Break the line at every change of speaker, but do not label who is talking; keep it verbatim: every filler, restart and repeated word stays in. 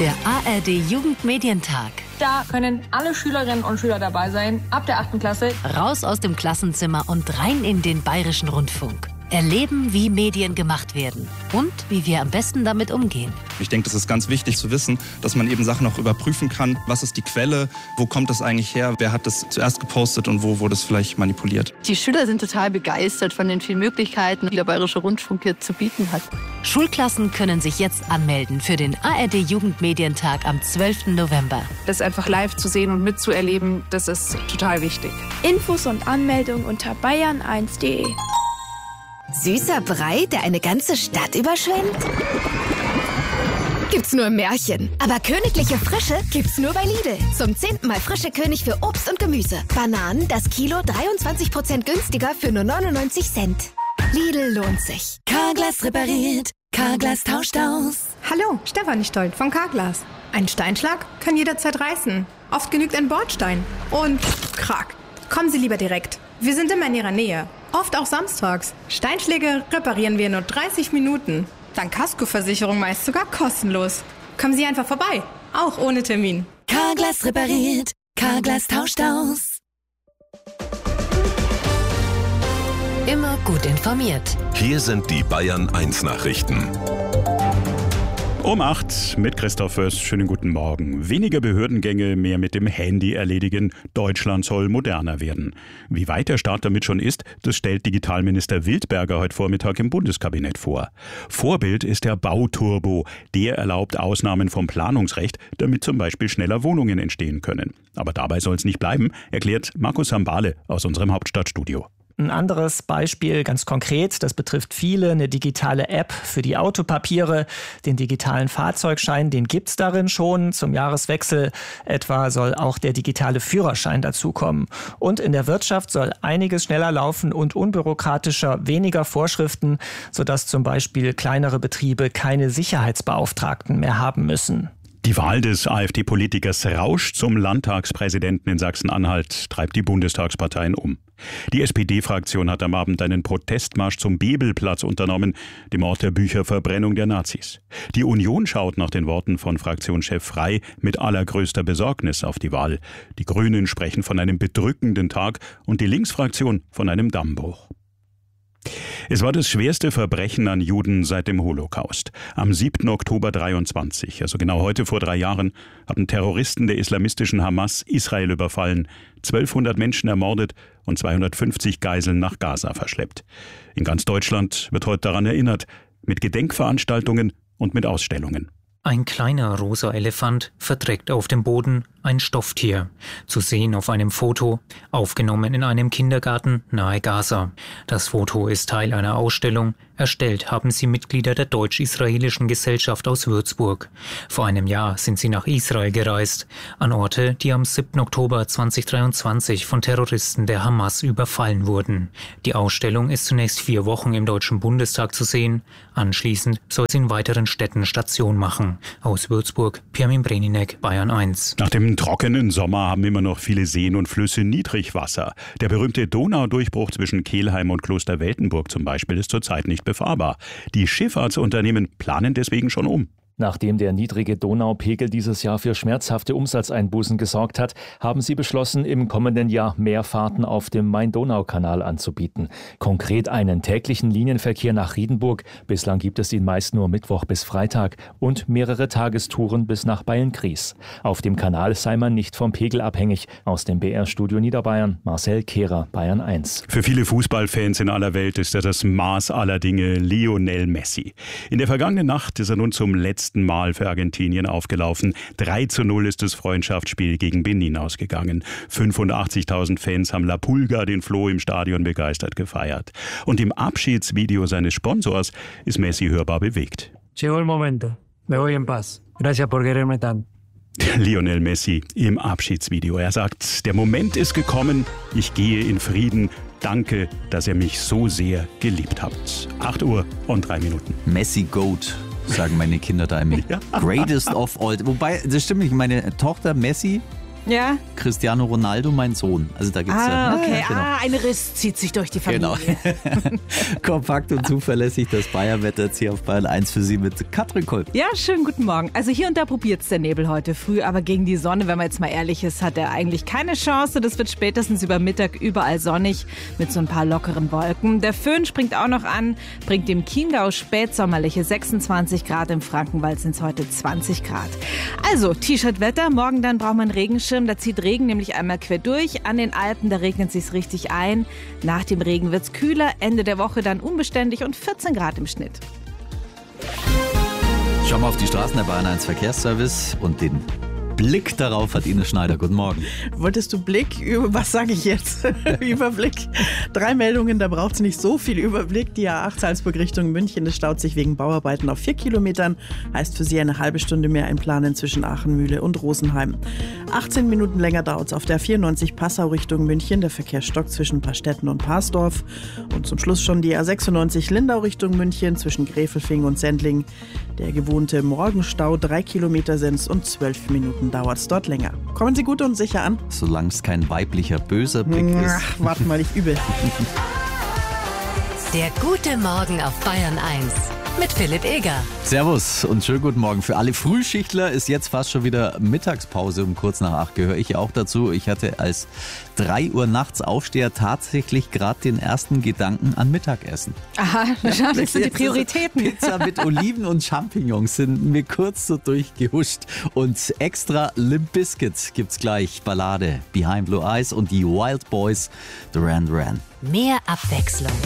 Der A R D-Jugendmedientag.
Da können alle Schülerinnen und Schüler dabei sein, ab der achten Klasse.
Raus aus dem Klassenzimmer und rein in den Bayerischen Rundfunk. Erleben, wie Medien gemacht werden und wie wir am besten damit umgehen.
Ich denke, das ist ganz wichtig zu wissen, dass man eben Sachen auch überprüfen kann. Was ist die Quelle? Wo kommt das eigentlich her? Wer hat das zuerst gepostet und wo wurde es vielleicht manipuliert?
Die Schüler sind total begeistert von den vielen Möglichkeiten, die der Bayerische Rundfunk hier zu bieten hat.
Schulklassen können sich jetzt anmelden für den A R D-Jugendmedientag am zwölften November.
Das einfach live zu sehen und mitzuerleben, das ist total wichtig.
Infos und Anmeldung unter bayern eins punkt de.
Süßer Brei, der eine ganze Stadt überschwemmt? Gibt's nur im Märchen. Aber königliche Frische gibt's nur bei Lidl. Zum zehnten Mal frische König für Obst und Gemüse. Bananen das Kilo dreiundzwanzig Prozent günstiger für nur neunundneunzig Cent. Lidl lohnt sich.
Carglass repariert. Carglass tauscht aus.
Hallo, Stefanie Stolt von Carglass. Ein Steinschlag kann jederzeit reißen. Oft genügt ein Bordstein. Und krack. Kommen Sie lieber direkt. Wir sind immer in Ihrer Nähe. Oft auch samstags. Steinschläge reparieren wir in nur dreißig Minuten. Dank Kaskoversicherung meist sogar kostenlos. Kommen Sie einfach vorbei. Auch ohne Termin.
Carglass repariert. Carglass tauscht aus.
Immer gut informiert.
Hier sind die Bayern eins Nachrichten.
Um acht mit Christoph Fürst. Schönen guten Morgen. Weniger Behördengänge, mehr mit dem Handy erledigen. Deutschland soll moderner werden. Wie weit der Staat damit schon ist, das stellt Digitalminister Wildberger heute Vormittag im Bundeskabinett vor. Vorbild ist der Bauturbo. Der erlaubt Ausnahmen vom Planungsrecht, damit zum Beispiel schneller Wohnungen entstehen können. Aber dabei soll es nicht bleiben, erklärt Markus Hambale aus unserem Hauptstadtstudio.
Ein anderes Beispiel, ganz konkret, das betrifft viele, eine digitale App für die Autopapiere. Den digitalen Fahrzeugschein, den gibt's darin schon. Zum Jahreswechsel etwa soll auch der digitale Führerschein dazukommen. Und in der Wirtschaft soll einiges schneller laufen und unbürokratischer, weniger Vorschriften, sodass zum Beispiel kleinere Betriebe keine Sicherheitsbeauftragten mehr haben müssen.
Die Wahl des AfD-Politikers Rausch zum Landtagspräsidenten in Sachsen-Anhalt treibt die Bundestagsparteien um. Die S P D-Fraktion hat am Abend einen Protestmarsch zum Bebelplatz unternommen, dem Ort der Bücherverbrennung der Nazis. Die Union schaut nach den Worten von Fraktionschef Frey mit allergrößter Besorgnis auf die Wahl. Die Grünen sprechen von einem bedrückenden Tag und die Linksfraktion von einem Dammbruch. Es war das schwerste Verbrechen an Juden seit dem Holocaust. Am siebten Oktober dreiundzwanzig, also genau heute vor drei Jahren, haben Terroristen der islamistischen Hamas Israel überfallen, zwölfhundert Menschen ermordet und zweihundertfünfzig Geiseln nach Gaza verschleppt. In ganz Deutschland wird heute daran erinnert, mit Gedenkveranstaltungen und mit Ausstellungen.
Ein kleiner rosa Elefant verdreckt auf dem Boden ein Stofftier. Zu sehen auf einem Foto, aufgenommen in einem Kindergarten nahe Gaza. Das Foto ist Teil einer Ausstellung. Erstellt haben sie Mitglieder der Deutsch-Israelischen Gesellschaft aus Würzburg. Vor einem Jahr sind sie nach Israel gereist, an Orte, die am siebten Oktober zweitausenddreiundzwanzig von Terroristen der Hamas überfallen wurden. Die Ausstellung ist zunächst vier Wochen im Deutschen Bundestag zu sehen. Anschließend soll sie in weiteren Städten Station machen. Aus Würzburg, Pirmin Breninek, Bayern eins.
Nach dem trockenen Sommer haben immer noch viele Seen und Flüsse Niedrigwasser. Der berühmte Donaudurchbruch zwischen Kelheim und Kloster Weltenburg zum Beispiel ist zurzeit nicht befahrbar. Die Schifffahrtsunternehmen planen deswegen schon um.
Nachdem der niedrige Donaupegel dieses Jahr für schmerzhafte Umsatzeinbußen gesorgt hat, haben sie beschlossen, im kommenden Jahr mehr Fahrten auf dem Main-Donau-Kanal anzubieten. Konkret einen täglichen Linienverkehr nach Riedenburg, bislang gibt es ihn meist nur Mittwoch bis Freitag, und mehrere Tagestouren bis nach Beilngries. Auf dem Kanal sei man nicht vom Pegel abhängig. Aus dem B R-Studio Niederbayern, Marcel Kehrer, Bayern eins.
Für viele Fußballfans in aller Welt ist er das Maß aller Dinge, Lionel Messi. In der vergangenen Nacht ist er nun zum letzten Mal für Argentinien aufgelaufen. drei zu null ist das Freundschaftsspiel gegen Benin ausgegangen. fünfundachtzigtausend Fans haben La Pulga, den Floh, im Stadion begeistert gefeiert. Und im Abschiedsvideo seines Sponsors ist Messi hörbar bewegt.
Llegó el momento. Me voy en paz. Gracias por quererme tanto.
Lionel Messi im Abschiedsvideo. Er sagt, der Moment ist gekommen, ich gehe in Frieden. Danke, dass ihr mich so sehr geliebt habt. acht Uhr und drei Minuten.
Messi Goat, sagen meine Kinder da immer. Ja. Greatest of all. Wobei, das stimmt nicht. Meine Tochter Messi Ja.
Cristiano Ronaldo, mein Sohn. Also da gibt's
ah,
ja,
okay.
ja, genau.
Ah, ein Riss zieht sich durch die Familie.
Genau. Kompakt und zuverlässig das Bayern-Wetter jetzt hier auf Bayern eins für Sie mit Katrin Kolb.
Ja, schönen guten Morgen. Also hier und da probiert's der Nebel heute früh, aber gegen die Sonne, wenn man jetzt mal ehrlich ist, hat er eigentlich keine Chance. Das wird spätestens über Mittag überall sonnig mit so ein paar lockeren Wolken. Der Föhn springt auch noch an, bringt dem Chiemgau spätsommerliche sechsundzwanzig Grad, im Frankenwald sind es heute zwanzig Grad. Also T-Shirt-Wetter, morgen dann braucht man einen Regenschirm, da zieht Regen nämlich einmal quer durch. An den Alpen, da regnet es sich richtig ein. Nach dem Regen wird's kühler, Ende der Woche dann unbeständig und vierzehn Grad im Schnitt.
Schauen wir auf die Straßen der Bayern eins Verkehrsservice und den Blick darauf hat Ines Schneider. Guten Morgen.
Wolltest du Blick? Was sage ich jetzt? Überblick. Drei Meldungen, da braucht es nicht so viel Überblick. Die A acht Salzburg Richtung München, das staut sich wegen Bauarbeiten auf vier Kilometern. Heißt für Sie eine halbe Stunde mehr einplanen zwischen Aachenmühle und Rosenheim. achtzehn Minuten länger dauert es auf der vierundneunzig Passau Richtung München. Der Verkehr stockt zwischen Pastetten und Parsdorf. Und zum Schluss schon die A sechsundneunzig Lindau Richtung München zwischen Gräfelfing und Sendling. Der gewohnte Morgenstau, drei Kilometer sind's und zwölf Minuten dauert es dort länger. Kommen Sie gut und sicher an.
Solange es kein weiblicher, böser Blick ist.
Ach, warte mal, ich übe.
Der gute Morgen auf Bayern eins mit Philipp Eger.
Servus und schönen guten Morgen. Für alle Frühschichtler ist jetzt fast schon wieder Mittagspause um kurz nach acht. Gehöre ich auch dazu. Ich hatte als drei Uhr nachts Aufsteher tatsächlich gerade den ersten Gedanken an Mittagessen.
Aha, das sind die Prioritäten.
Pizza mit Oliven und Champignons sind mir kurz so durchgehuscht. Und extra Limp Bizkit gibt's gleich. Ballade, Behind Blue Eyes und die Wild Boys, Duran Duran.
Mehr Abwechslung